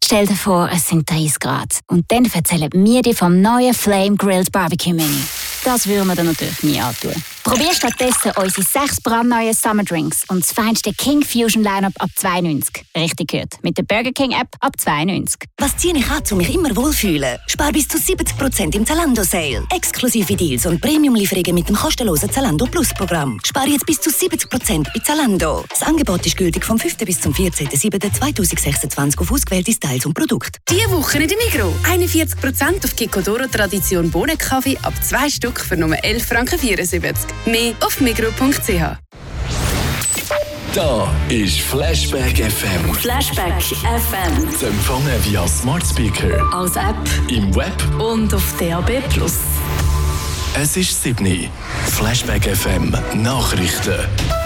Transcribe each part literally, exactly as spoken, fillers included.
Stell dir vor, es sind dreißig Grad. Und dann erzählen wir dir vom neuen Flame Grilled Barbecue Menü. Das würden wir dir natürlich nie antun. Probier stattdessen unsere sechs brandneuen Summer Drinks und das feinste King Fusion Lineup ab zwei neunzig. Richtig gehört. Mit der Burger King App ab zwei neunzig. Was ziehe ich an, um mich immer wohlfühlen? Spar bis zu siebzig Prozent im Zalando-Sale. Exklusive Deals und Premium-Lieferungen mit dem kostenlosen Zalando Plus-Programm. Spar jetzt bis zu siebzig Prozent bei Zalando. Das Angebot ist gültig vom fünften bis zum vierzehnten siebten zweitausendsechsundzwanzig auf ausgewählte Styles und Produkte. Diese Woche in der Migros. einundvierzig Prozent auf Kikkodoro Tradition Bohnenkaffee ab zwei Stück für nur elf Franken vierundsiebzig. Mehr auf migros punkt c h. Da ist Flashback F M. Flashback F M. Zu empfangen via Smart Speaker, als App im Web und auf D A B plus. Es ist sieben. Flashback F M Nachrichten.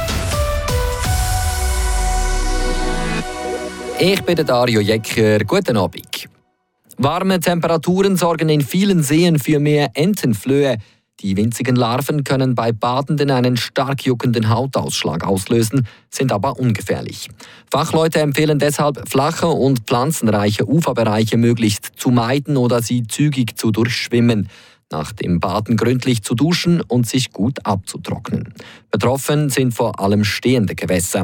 Ich bin der Dario Jecker. Guten Abend. Warme Temperaturen sorgen in vielen Seen für mehr Entenflöhe. Die winzigen Larven können bei Badenden einen stark juckenden Hautausschlag auslösen, sind aber ungefährlich. Fachleute empfehlen deshalb, flache und pflanzenreiche Uferbereiche möglichst zu meiden oder sie zügig zu durchschwimmen. Nach dem Baden gründlich zu duschen und sich gut abzutrocknen. Betroffen sind vor allem stehende Gewässer.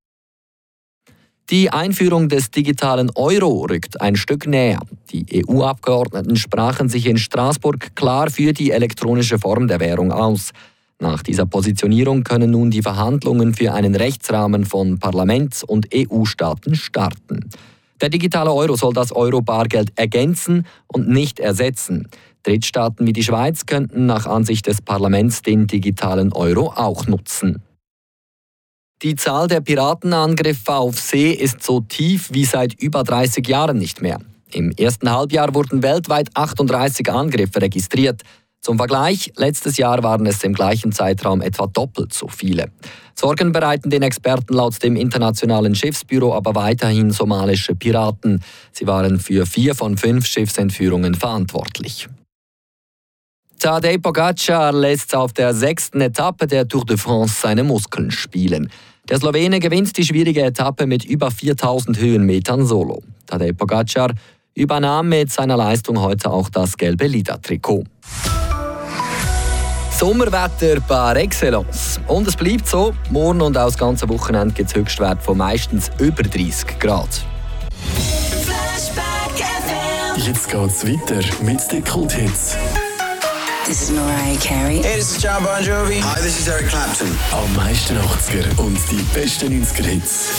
Die Einführung des digitalen Euro rückt ein Stück näher. Die E U-Abgeordneten sprachen sich in Straßburg klar für die elektronische Form der Währung aus. Nach dieser Positionierung können nun die Verhandlungen für einen Rechtsrahmen von Parlaments- und E U-Staaten starten. Der digitale Euro soll das Euro-Bargeld ergänzen und nicht ersetzen. Drittstaaten wie die Schweiz könnten nach Ansicht des Parlaments den digitalen Euro auch nutzen. Die Zahl der Piratenangriffe auf See ist so tief wie seit über dreißig Jahren nicht mehr. Im ersten Halbjahr wurden weltweit achtunddreißig Angriffe registriert. Zum Vergleich, letztes Jahr waren es im gleichen Zeitraum etwa doppelt so viele. Sorgen bereiten den Experten laut dem Internationalen Schiffsbüro aber weiterhin somalische Piraten. Sie waren für vier von fünf Schiffsentführungen verantwortlich. Tadej Pogačar lässt auf der sechsten Etappe der Tour de France seine Muskeln spielen. Der Slowene gewinnt die schwierige Etappe mit über viertausend Höhenmetern solo. Tadej Pogačar übernahm mit seiner Leistung heute auch das gelbe Lida-Trikot. Sommerwetter par excellence. Und es bleibt so. Morgen und auch das ganze Wochenende gibt es Höchstwerte von meistens über dreißig Grad. Jetzt geht's weiter mit den Kulthits. This is Mariah Carey. Hey, this is John Bon Jovi. Hi, this is Eric Clapton. Am meisten achtziger und die besten neunziger Hits.